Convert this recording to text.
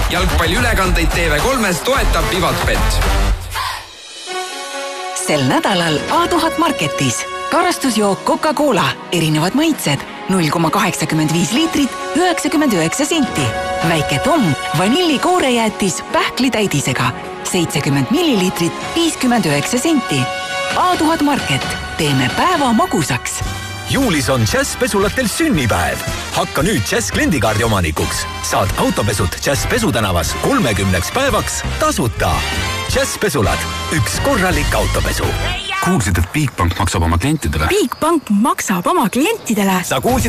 jalgpalliülekandeid TV3-s toetab Vivatbet. Sel nädalal A1000 Marketis. Karastusjook Coca-Cola. Erinevad maitsed. 0,85 liitrit, 99 senti. Väike Tom, vanillikoorejäätis pähklitäidisega. 70 milliliitrit, 59 senti. A1000 Market. Teeme päeva magusaks. Juulis on Jazz-pesulatel sünnipäev. Hakka nüüd Jazz kliendikaardi omanikuks. Saad autopesud Jazz Pesutänavas 30 päevaks tasuta. Jazz-pesulad. Üks korralik autopesu. Kuulsid, et Bigbank maksab oma klientidele? Bigbank maksab oma klientidele? Sa kuulsid